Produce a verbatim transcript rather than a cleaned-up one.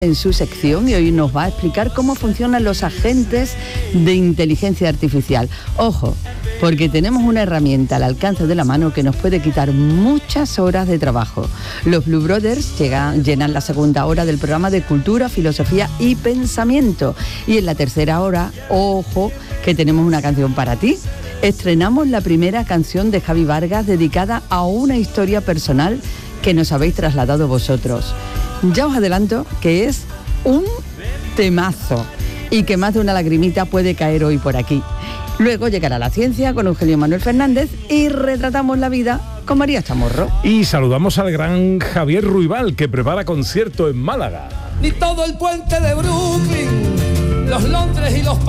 en su sección y hoy nos va a explicar cómo funcionan los agentes de inteligencia artificial. Ojo, porque tenemos una herramienta al alcance de la mano que nos puede quitar muchas horas de trabajo. Los Blue Brothers llegan, llenan la segunda hora del programa de Cultura, Filosofía y Pensamiento. Y en la tercera hora, ojo, que tenemos una canción para ti. Estrenamos la primera canción de Javi Vargas dedicada a una historia personal que nos habéis trasladado vosotros. Ya os adelanto que es un temazo y que más de una lagrimita puede caer hoy por aquí. Luego llegará la ciencia con Eugenio Manuel Fernández y retratamos la vida con María Chamorro. Y saludamos al gran Javier Ruibal, que prepara concierto en Málaga. Ni todo el puente de Brooklyn, los Londres y los